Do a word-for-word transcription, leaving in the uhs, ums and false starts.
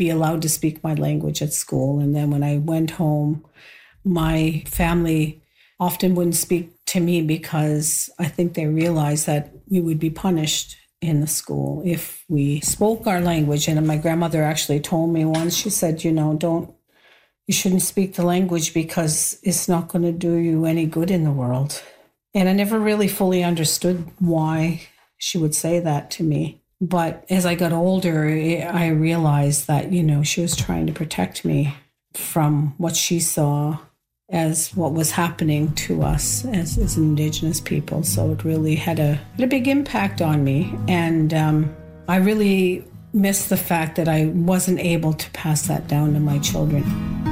be allowed to speak my language at school. And then when I went home, my family often wouldn't speak to me because I think they realized that we would be punished in the school if we spoke our language. And my grandmother actually told me once, she said, you know, don't, you shouldn't speak the language because it's not going to do you any good in the world. And I never really fully understood why she would say that to me. But as I got older, I realized that, you know, she was trying to protect me from what she saw as what was happening to us as, as Indigenous people. So it really had a, had a big impact on me. And um, I really miss the fact that I wasn't able to pass that down to my children.